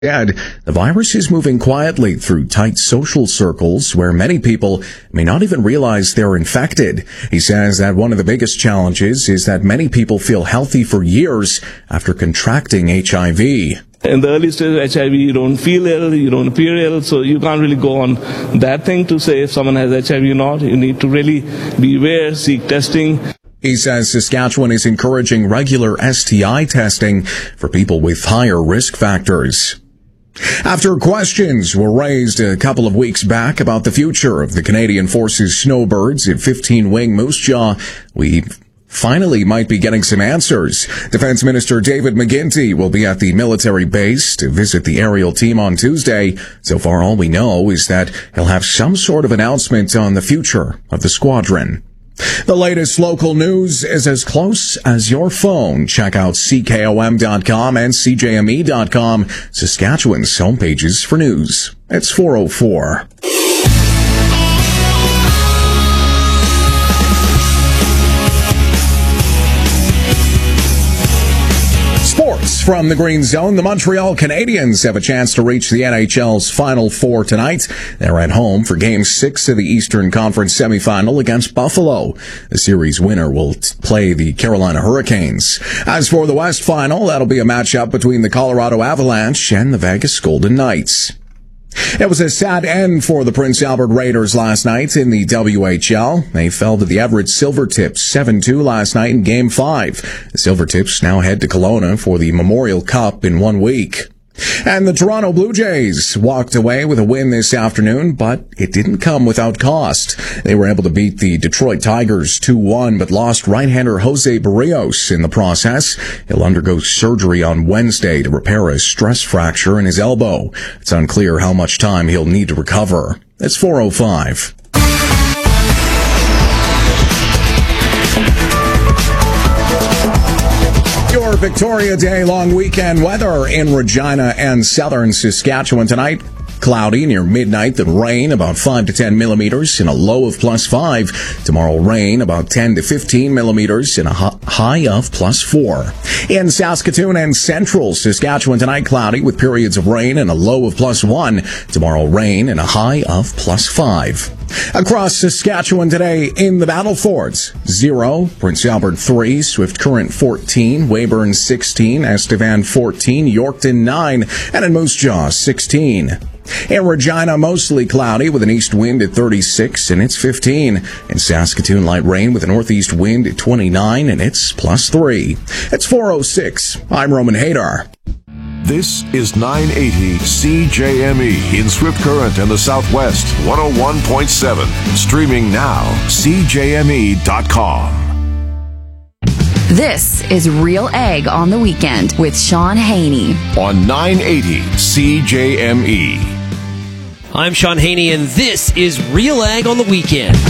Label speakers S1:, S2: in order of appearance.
S1: Instead, the virus is moving quietly through tight social circles where many people may not even realize they're infected. He says that one of the biggest challenges is that many people feel healthy for years after contracting HIV.
S2: In the early stage of HIV, you don't feel ill, you don't appear ill, so you can't really go on that thing to say if someone has HIV or not. You need to really be aware, seek testing.
S1: He says Saskatchewan is encouraging regular STI testing for people with higher risk factors. After questions were raised a couple of weeks back about the future of the Canadian Forces snowbirds at 15-wing Moose Jaw, we finally might be getting some answers. Defense Minister David McGuinty will be at the military base to visit the aerial team on Tuesday. So far, all we know is that he'll have some sort of announcement on the future of the squadron. The latest local news is as close as your phone. Check out CKOM.com and CJME.com, Saskatchewan's homepages for news. It's 4:04. Sports from the Green Zone. The Montreal Canadiens have a chance to reach the NHL's Final Four tonight. They're at home for Game 6 of the Eastern Conference semifinal against Buffalo. The series winner will play the Carolina Hurricanes. As for the West Final, that'll be a matchup between the Colorado Avalanche and the Vegas Golden Knights. It was a sad end for the Prince Albert Raiders last night in the WHL. They fell to the Everett Silvertips 7-2 last night in Game 5. The Silvertips now head to Kelowna for the Memorial Cup in 1 week. And the Toronto Blue Jays walked away with a win this afternoon, but it didn't come without cost. They were able to beat the Detroit Tigers 2-1, but lost right-hander Jose Barrios in the process. He'll undergo surgery on Wednesday to repair a stress fracture in his elbow. It's unclear how much time he'll need to recover. It's 4:05. Your Victoria Day long weekend weather in Regina and southern Saskatchewan tonight. Cloudy near midnight, then rain about 5 to 10 millimeters in a low of +5. Tomorrow rain about 10 to 15 millimeters in a high of +4. In Saskatoon and central Saskatchewan tonight, cloudy with periods of rain and a low of +1. Tomorrow rain and a high of +5. Across Saskatchewan today in the Battlefords, 0, Prince Albert 3, Swift Current 14, Weyburn 16, Estevan 14, Yorkton 9, and in Moose Jaw 16. In Regina, mostly cloudy with an east wind at 36 and it's 15. In Saskatoon, light rain with a northeast wind at 29 and it's +3. It's 4:06. I'm Roman Hadar.
S3: This is 980 CJME in Swift Current and the Southwest, 101.7. Streaming now, CJME.com.
S4: This is Real Ag on the Weekend with Sean Haney
S3: on 980 CJME.
S5: I'm Sean Haney, and this is Real Ag on the Weekend.